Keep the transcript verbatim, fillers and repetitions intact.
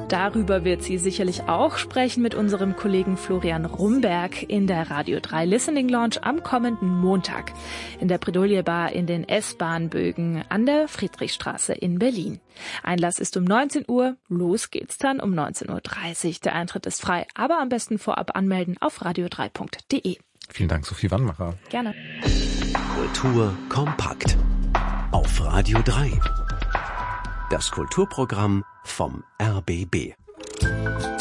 Darüber wird sie sicherlich auch sprechen mit unserem Kollegen Florian Rumberg in der Radio drei Listening Lounge am kommenden Montag in der Bredouille Bar in den S-Bahn-Bögen an der Friedrichstraße in Berlin. Einlass ist um neunzehn Uhr, los geht's dann um neunzehn Uhr dreißig. Der Eintritt ist frei, aber am besten vorab anmelden auf radio drei punkt de. Vielen Dank, Sophie Wannmacher. Gerne. Kultur kompakt auf Radio drei. Das Kulturprogramm vom R B B.